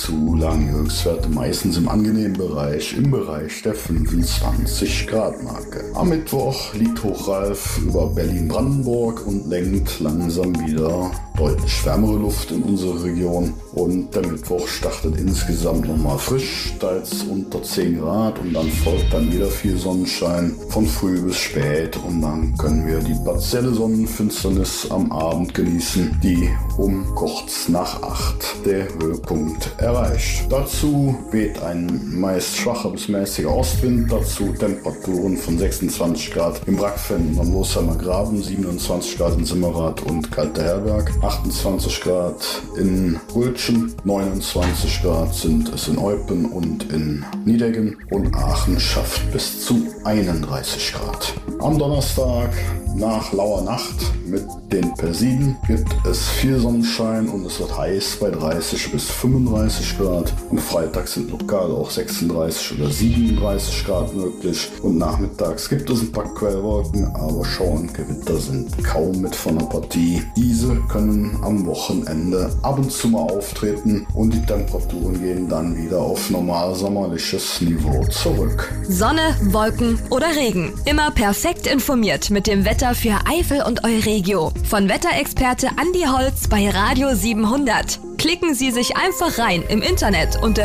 zu lagen die Höchstwerte meistens im angenehmen Bereich, im Bereich der 25 Grad Marke. Am Mittwoch liegt Hochralf über Berlin-Brandenburg und lenkt langsam wieder deutlich wärmere Luft in unsere Region. Und der Mittwoch startet insgesamt nochmal frisch, teils unter 10 Grad und dann folgt dann wieder viel Sonnenschein von früh bis spät und dann können wir die partielle Sonnenfinsternis am Abend genießen, die um kurz nach 8 der Höhepunkt erreicht. Dazu weht ein meist schwacher bis mäßiger Ostwind, dazu Temperaturen von 26 Grad im Brackfendt am Losheimer Graben, 27 Grad in Simmerath und Kalteherberg, 28 Grad in Rötchen, 29 Grad sind es in Eupen und in Niedeggen und Aachen schafft bis zu 31 Grad. Am Donnerstag nach lauer Nacht mit den Persiden gibt es viel Sonnenschein und es wird heiß bei 30 bis 35 Grad. Am Freitag sind lokal auch 36 oder 37 Grad möglich und nachmittags gibt es ein paar Quellwolken, aber Schauer und Gewitter sind kaum mit von der Partie. Diese können am Wochenende ab und zu mal auftreten und die Temperaturen gehen dann wieder auf normal sommerliches Niveau zurück. Sonne, Wolken oder Regen. Immer perfekt informiert mit dem Wetter für Eifel und Euregio. Von Wetterexperte Andi Holz bei Radio 700. Klicken Sie sich einfach rein im Internet unter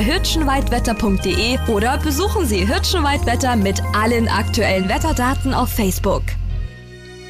hirtschenweitwetter.de oder besuchen Sie Hirtschenweitwetter mit allen aktuellen Wetterdaten auf Facebook.